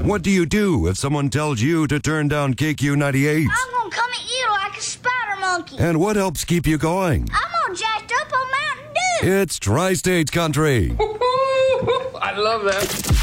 What do you do if someone tells you to turn down KQ98? I'm gonna come at you like a spider monkey. And what helps keep you going? I'm all jacked up on Mountain Dew. It's Tri-States Country. I love that.